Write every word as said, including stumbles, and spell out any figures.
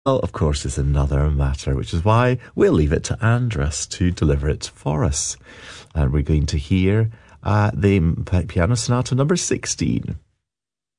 Well, of course, is another matter, which is why we'll leave it to Andrus to deliver it for us. And we're going to hear uh, the Piano Sonata number sixteen.